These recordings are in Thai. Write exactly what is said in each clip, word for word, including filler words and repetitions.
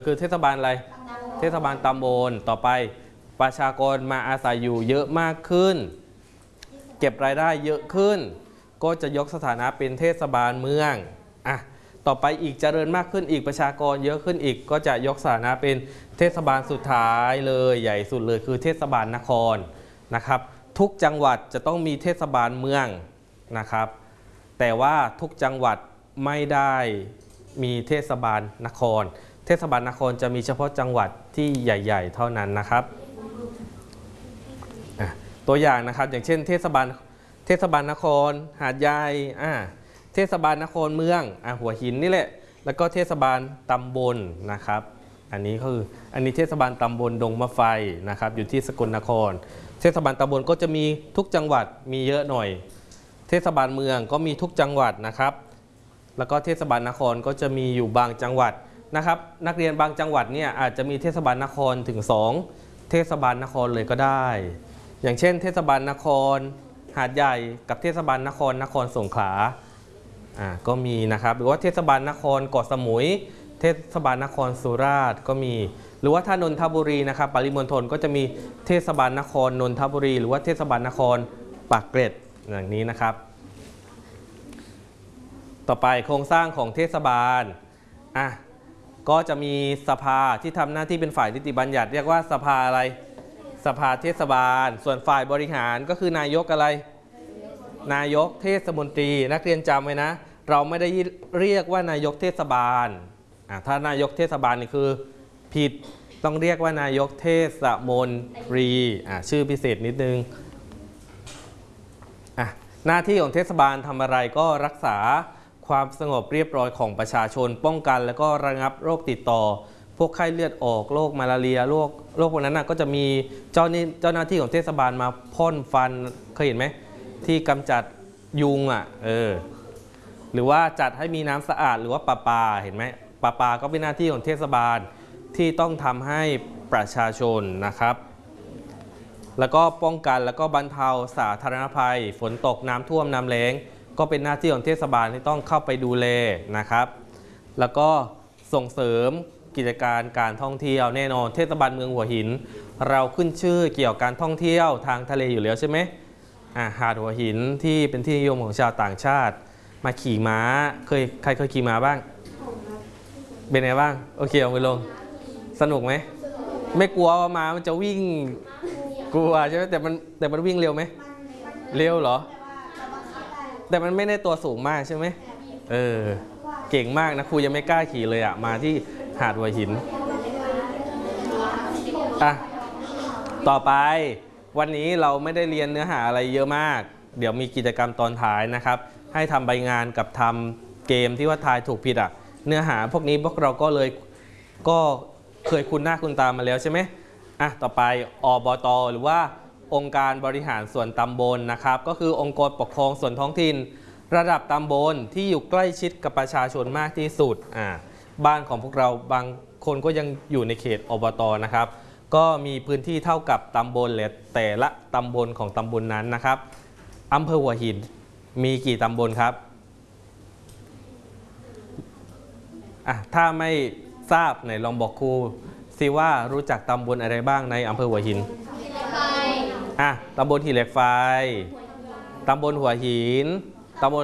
คือเทศบาลอะไรเทศบาลตำบลต่อไปประชากรมาอาศัยอยู่เยอะมากขึ้นเก็บรายได้เยอะขึ้นก็จะยกสถานะเป็นเทศบาลเมืองอ่ะต่อไปอีกเจริญมากขึ้นอีกประชากรเยอะขึ้นอีกก็จะยกสถานะเป็นเทศบาลสุดท้ายเลยใหญ่สุดเลยคือเทศบาลนครนะครับทุกจังหวัดจะต้องมีเทศบาลเมืองนะครับแต่ว่าทุกจังหวัดไม่ได้มีเทศบาลนครเทศบาลนครจะมีเฉพาะจังหวัดที่ใหญ่ๆเท่านั้นนะครับตัวอย่างนะครับอย่างเช่นเทศบาลเทศบาลนครหาดใหญ่เทศบาลนครเมืองหัวหินนี่แหละแล้วก็เทศบาลตำบลนะครับอันนี้คืออันนี้เทศบาลตำบลดงมะไฟนะครับอยู่ที่สกลนครเทศบาลตำบลก็จะมีทุกจังหวัดมีเยอะหน่อยเทศบาลเมืองก็มีทุกจังหวัดนะครับแล้วก็เทศบาลนครก็จะมีอยู่บางจังหวัดนะครับนักเรียนบางจังหวัดเนี่ยอาจจะมีเทศบาลนครถึงสองเทศบาลนครเลยก็ได้อย่างเช่นเทศบาลนครหาดใหญ่กับเทศบาลนครนครสงขลาอ่าก็มีนะครับหรือว่าเทศบาลนครเกาะสมุยเทศบาลนครสุราษฎร์ก็มีหรือว่าถ้านนทบุรีนะครับปริมณฑลก็จะมีเทศบาลนครนนทบุรีหรือว่าเทศบาลนครปากเกร็ดอย่างนี้นะครับต่อไปโครงสร้างของเทศบาลอ่ะก็จะมีสภาที่ทำหน้าที่เป็นฝ่ายนิติบัญญัติเรียกว่าสภาอะไรสภาเทศบาลส่วนฝ่ายบริหารก็คือนายกอะไรนายกเทศมนตรีนักเรียนจำไว้นะเราไม่ได้เรียกว่านายกเทศบาลอ่ะถ้านายกเทศบาลนี่คือผิดต้องเรียกว่านายกเทศมนตรีอ่ะชื่อพิเศษนิดนึงอ่ะหน้าที่ของเทศบาลทำอะไรก็รักษาความสงบเรียบร้อยของประชาชนป้องกันแล้วก็ระงับโรคติดต่อพวกไข้เลือดออกโรคมาลาเรียโรคโรคพวกนั้นนะก็จะมีเจ้านี่เจ้าหน้าที่ของเทศบาลมาพ่นฟันเคยเห็นไหมที่กำจัดยุงอ่ะเออหรือว่าจัดให้มีน้ำสะอาดหรือว่าประปาเห็นไหมประปาก็เป็นหน้าที่ของเทศบาลที่ต้องทำให้ประชาชนนะครับแล้วก็ป้องกันแล้วก็บรรเทาสาธารณภัยฝนตกน้ำท่วมน้ำแล้งก็เป็นหน้าที่ของเทศบาลที่ต้องเข้าไปดูแลนะครับแล้วก็ส่งเสริมกิจการการท่องเที่ยวแน่นอนเทศบาลเมืองหัวหินเราขึ้นชื่อเกี่ยวกับการท่องเที่ยวทางทะเลอยู่แล้วใช่ไหมอ่าหาดหัวหินที่เป็นที่นิยมของชาวต่างชาติมาขี่ม้าเคยใครเคยขี่ม้าบ้างเป็นไงบ้างโอเคเอาไปลงสนุกไหมไม่กลัวว่าม้ามันจะวิ่งกลัวใช่ไหมแต่มันแต่มันวิ่งเร็วไหมเร็วเหรอแต่มันไม่ได้ตัวสูงมากใช่ไหมเออเก่งมากนะครูยังไม่กล้าขี่เลยอ่ะมาที่หาดหัวหินอ่ะต่อไปวันนี้เราไม่ได้เรียนเนื้อหาอะไรเยอะมากเดี๋ยวมีกิจกรรมตอนท้ายนะครับให้ทำใบงานกับทำเกมที่ว่าทายถูกผิดอ่ะเนื้อหาพวกนี้พวกเราก็เลยก็เคยคุ้นหน้าคุ้นตามาแล้วใช่ไหมอ่ะต่อไปอบต.หรือว่าองค์การบริหารส่วนตำบลนะครับก็คือองค์กรปกครองส่วนท้องถิ่นระดับตำบลที่อยู่ใกล้ชิดกับประชาชนมากที่สุดอ่าบ้านของพวกเราบางคนก็ยังอยู่ในเขตอบต.นะครับก็มีพื้นที่เท่ากับตำบลและแต่ละตำบลของตำบลนั้นนะครับอำเภอหัวหินมีกี่ตำบลครับอ่ะถ้าไม่ทราบไหนลองบอกครูสิว่ารู้จักตำบลอะไรบ้างในอำเภอหัวหินอ่ะตำบลหินเหล็กไฟตำบลหัวหินตำบล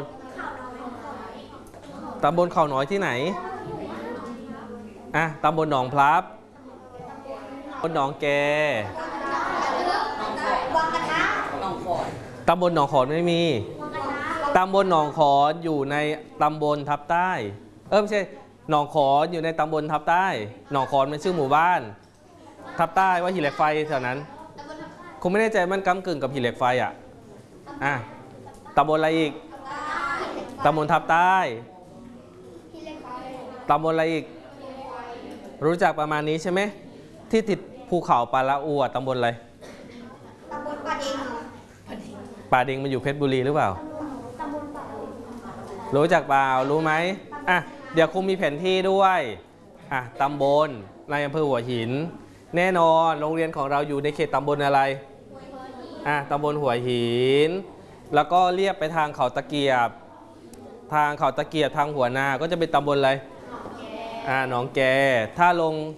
ตำบลเขาน้อยที่ไหนอ่ะตำบลหนองพลับตำบลหนองแกตำบลหนองขอนไม่มีตำบลหนองขอนอยู่ในตำบลทับใต้เออไม่ใช่หนองขอนอยู่ในตำบลทับใต้หนองขอนเป็นชื่อหมู่บ้านทับใต้ว่าหินเหล็กไฟแถวนั้นคงไม่แน่ใจมันก้ำกึ่งกับหินเหล็กไฟอ่ะอ่ะตำบลอะไรอีกตำบลทับใต้ตำบลอะไรอีกรู้จักประมาณนี้ใช่ไหมที่ติดภูเขาปาละอูตำบลอะไรตำบลป่าเด็งป่าเด็งมันอยู่เพชรบุรีหรือเปล่ารู้จักเปล่ารู้ไหมอ่ะเดี๋ยวคงมีแผนที่ด้วยอ่ะตำบลในอำเภอหัวหินแน่นอนโรงเรียนของเราอยู่ในเขตตำบลอะไรอ่ะตำบลหัวหินแล้วก็เรียบไปทางเขาตะเกียบทางเขาตะเกียบทางหัวนาก็จะเป็นตำบลอะไรอ่าหนองแกถ้าลง